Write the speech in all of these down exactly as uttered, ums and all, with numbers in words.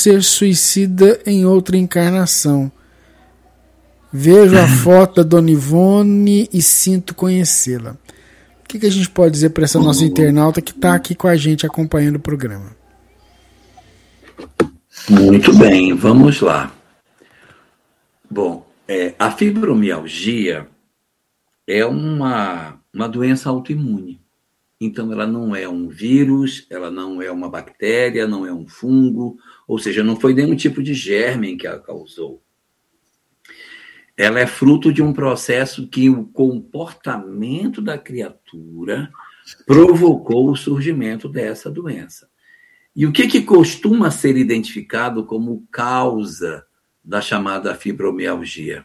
ser suicida em outra encarnação. Vejo a foto da Dona Ivone e sinto conhecê-la. O que, que a gente pode dizer para essa nossa internauta que está aqui com a gente acompanhando o programa? Muito bem, vamos lá. Bom, é, a fibromialgia é uma, uma doença autoimune. Então, ela não é um vírus, ela não é uma bactéria, não é um fungo, ou seja, não foi nenhum tipo de germe que a causou. Ela é fruto de um processo que o comportamento da criatura provocou o surgimento dessa doença. E o que, que costuma ser identificado como causa da chamada fibromialgia?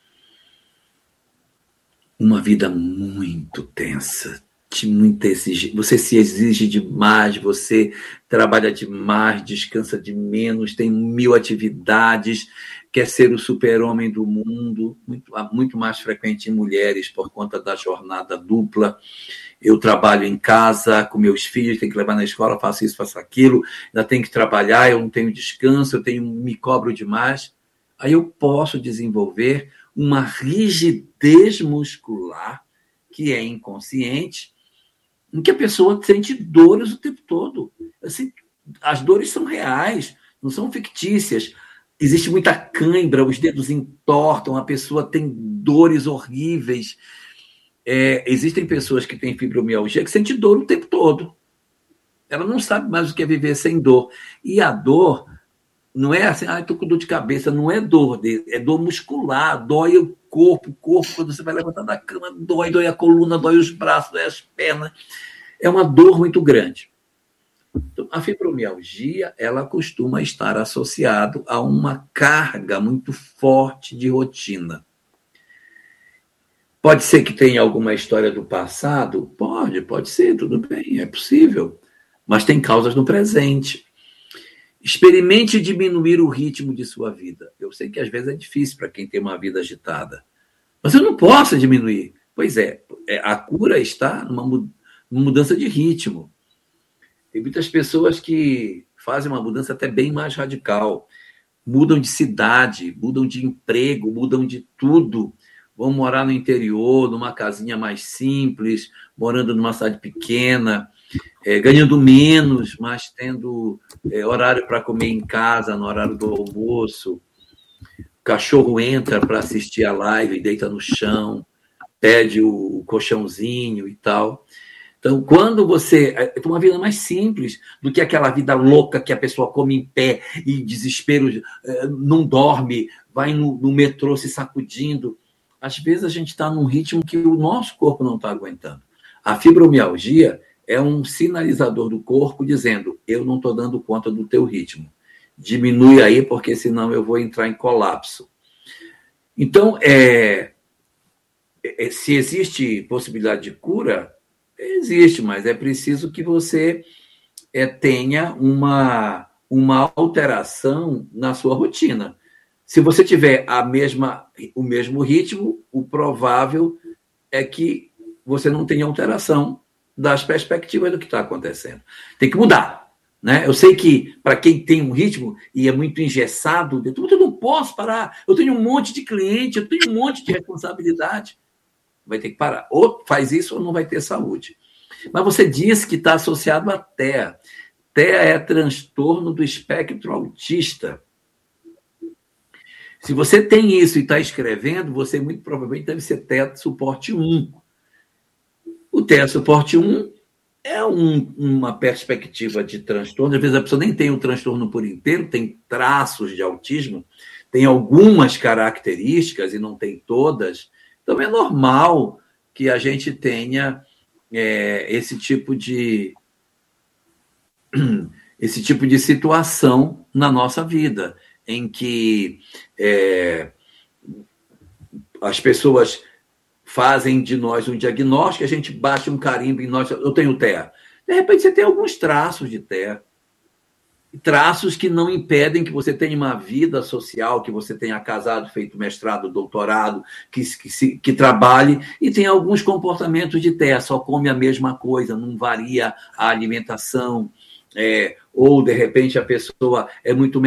Uma vida muito tensa, de muita exigência. Você se exige demais, você trabalha demais, descansa de menos, tem mil atividades, quer ser o super-homem do mundo, muito, muito mais frequente em mulheres por conta da jornada dupla. Eu trabalho em casa com meus filhos, tenho que levar na escola, faço isso, faço aquilo, ainda tenho que trabalhar, eu não tenho descanso, eu tenho, me cobro demais. Aí eu posso desenvolver uma rigidez muscular que é inconsciente, em que a pessoa sente dores o tempo todo. Assim, as dores são reais, não são fictícias. Existe muita cãibra, os dedos entortam, a pessoa tem dores horríveis. É, existem pessoas que têm fibromialgia que sentem dor o tempo todo. Ela não sabe mais o que é viver sem dor. E a dor não é assim, ah, estou com dor de cabeça, não é dor, é dor muscular, dói o corpo, o corpo, quando você vai levantar da cama, dói, dói a coluna, dói os braços, dói as pernas. É uma dor muito grande. Então, a fibromialgia, ela costuma estar associada a uma carga muito forte de rotina. Pode ser que tenha alguma história do passado? Pode, pode ser, tudo bem, é possível. Mas tem causas no presente. Experimente diminuir o ritmo de sua vida. Eu sei que às vezes é difícil para quem tem uma vida agitada. Mas eu não posso diminuir. Pois é, a cura está numa mudança de ritmo. Tem muitas pessoas que fazem uma mudança até bem mais radical. Mudam de cidade, mudam de emprego, mudam de tudo. Vão morar no interior, numa casinha mais simples, morando numa cidade pequena, é, ganhando menos, mas tendo é, horário para comer em casa, no horário do almoço. O cachorro entra para assistir a live, deita no chão, pede o colchãozinho e tal. Então, quando você tem uma vida mais simples do que aquela vida louca que a pessoa come em pé e desespero, não dorme, vai no, no metrô se sacudindo. Às vezes a gente está num ritmo que o nosso corpo não está aguentando. A fibromialgia é um sinalizador do corpo dizendo, eu não estou dando conta do teu ritmo. Diminui aí, porque senão eu vou entrar em colapso. Então, é, é, se existe possibilidade de cura, existe, mas é preciso que você é, tenha uma, uma alteração na sua rotina. Se você tiver a mesma, o mesmo ritmo, o provável é que você não tenha alteração das perspectivas do que está acontecendo. Tem que mudar. Né? Eu sei que, para quem tem um ritmo e é muito engessado, eu não posso parar, eu tenho um monte de cliente, eu tenho um monte de responsabilidade. Vai ter que parar. Ou faz isso ou não vai ter saúde. Mas você disse que está associado a T E A. T E A é transtorno do espectro autista. Se você tem isso e está escrevendo, você muito provavelmente deve ser T E A suporte um. O T E A suporte um é um, uma perspectiva de transtorno. Às vezes a pessoa nem tem o transtorno por inteiro, tem traços de autismo, tem algumas características e não tem todas. Então é normal que a gente tenha é, esse tipo de esse tipo de situação na nossa vida, em que é, as pessoas fazem de nós um diagnóstico, a gente bate um carimbo em nós, eu tenho T E A. De repente você tem alguns traços de T E A. Traços que não impedem que você tenha uma vida social, que você tenha casado, feito mestrado, doutorado, que, que, se, que trabalhe, e tem alguns comportamentos de T E A, só come a mesma coisa, não varia a alimentação, é, ou, de repente, a pessoa é muito